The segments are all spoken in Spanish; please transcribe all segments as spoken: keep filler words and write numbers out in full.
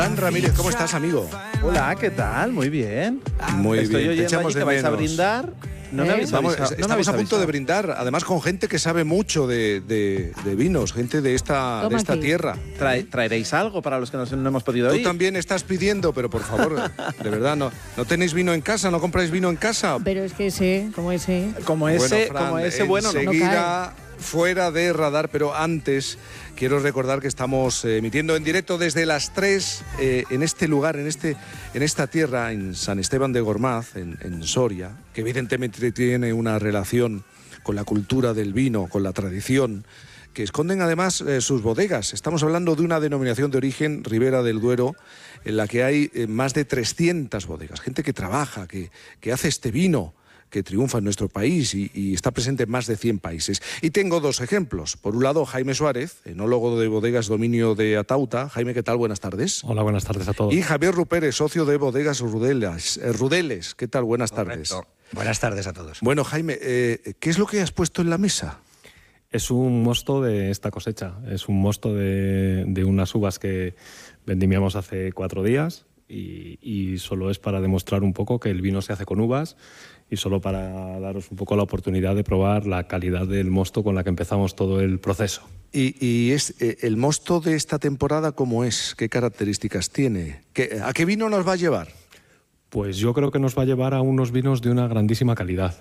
Juan Ramírez, ¿cómo estás, amigo? Hola, ¿qué tal? Muy bien. Muy Estoy bien, te oyendo echamos allí de que vais a menos. brindar. No me ¿Eh? habéis Vamos, avisado. No me estamos habéis a punto de avisado. brindar, además con gente que sabe mucho de, de- de vinos, gente de esta, de Toma esta aquí. tierra. Trae- ¿Traeréis algo para los que no, no hemos podido Tú ir? también estás pidiendo, pero por favor, de verdad, ¿no, no tenéis vino en casa? ¿No compráis vino en casa? Pero es que ese, como ese. Como ese, Bueno, Fran, como ese bueno, no. enseguida, fuera de radar, pero antes quiero recordar que estamos eh, emitiendo en directo desde las tres eh, en este lugar, en, este, en esta tierra, en San Esteban de Gormaz, en, en Soria, que evidentemente tiene una relación con la cultura del vino, con la tradición, que esconden además eh, sus bodegas. Estamos hablando de una denominación de origen, Ribera del Duero, en la que hay eh, más de trescientas bodegas, gente que trabaja, que, que hace este vino, que triunfa en nuestro país y, y está presente en más de cien países. Y tengo dos ejemplos. Por un lado, Jaime Suárez, enólogo de Bodegas Dominio de Atauta. Jaime, ¿qué tal? Buenas tardes. Hola, buenas tardes a todos. Y Javier Rupérez, socio de Bodegas Rudeles. Eh, Rudeles. ¿Qué tal? Buenas tardes. Correcto. Buenas tardes a todos. Bueno, Jaime, eh, ¿qué es lo que has puesto en la mesa? Es un mosto de esta cosecha. Es un mosto de, de unas uvas que vendimiamos hace cuatro días y, y solo es para demostrar un poco que el vino se hace con uvas y solo para daros un poco la oportunidad de probar la calidad del mosto con la que empezamos todo el proceso. Y, y es, eh, el mosto de esta temporada, ¿cómo es? ¿Qué características tiene? ¿Qué, ¿A qué vino nos va a llevar? Pues yo creo que nos va a llevar a unos vinos de una grandísima calidad.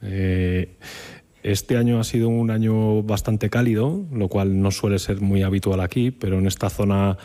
Eh, este año ha sido un año bastante cálido, lo cual no suele ser muy habitual aquí, pero en esta zona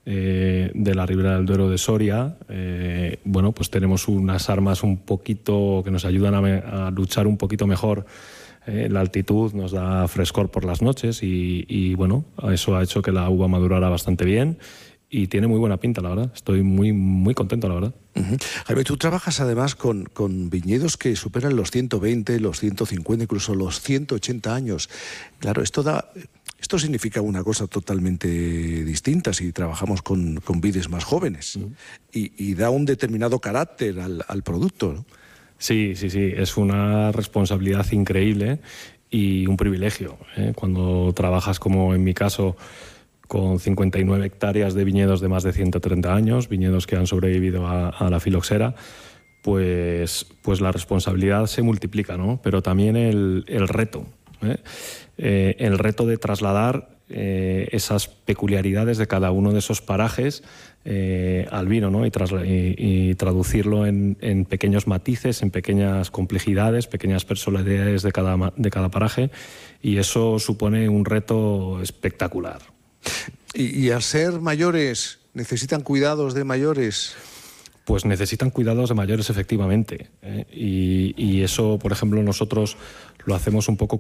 eh, de la Ribera del Duero de Soria, eh, bueno, pues tenemos unas armas un poquito que nos ayudan a, me, a luchar un poquito mejor. Eh, la altitud nos da frescor por las noches y, y bueno, eso ha hecho que la uva madurara bastante bien. Y tiene muy buena pinta, la verdad. Estoy muy, muy contento, la verdad. Uh-huh. Jaime, tú trabajas además con, con viñedos que superan los ciento veinte, los ciento cincuenta, incluso los ciento ochenta años. Claro, esto da, esto significa una cosa totalmente distinta si trabajamos con, con vides más jóvenes. Uh-huh. y, y da un determinado carácter al, al producto, ¿no? Sí, sí, sí. Es una responsabilidad increíble y un privilegio, ¿eh? Cuando trabajas, como en mi caso, con cincuenta y nueve hectáreas de viñedos de más de ciento treinta años, viñedos que han sobrevivido a, a la filoxera, pues, pues la responsabilidad se multiplica, ¿no? Pero también el, el reto, ¿eh? Eh, el reto de trasladar eh, esas peculiaridades de cada uno de esos parajes eh, al vino, ¿no? y, y, y traducirlo en, en pequeños matices, en pequeñas complejidades, pequeñas personalidades de cada, de cada paraje, y eso supone un reto espectacular. Y, y al ser mayores, ¿necesitan cuidados de mayores? Pues necesitan cuidados de mayores, efectivamente. ¿eh? Y, y eso, por ejemplo, nosotros lo hacemos un poco